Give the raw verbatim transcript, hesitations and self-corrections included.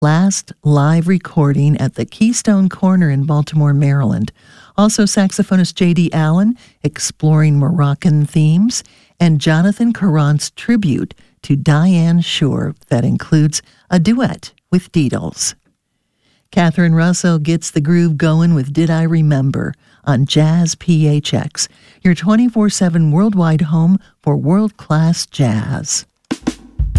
last live recording at the Keystone Corner in Baltimore, Maryland. Also, saxophonist J D. Allen exploring Moroccan themes, and Jonathan Caron's tribute to Diane Shore that includes a duet with Deedles. Catherine Russell gets the groove going with Did I Remember on Jazz P H X, your twenty-four seven worldwide home for world-class jazz.